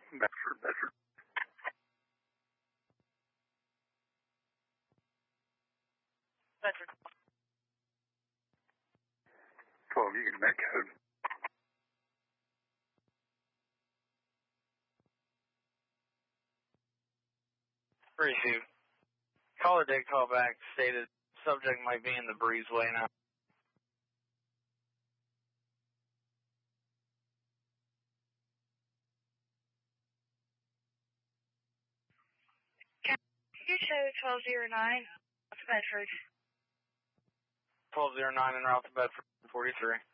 Bedford. Bedford. 12, you can make code. Received. Caller did call back, stated subject might be in the breezeway now. You show 1209, Bedford. 1209 en route to Bedford, 43.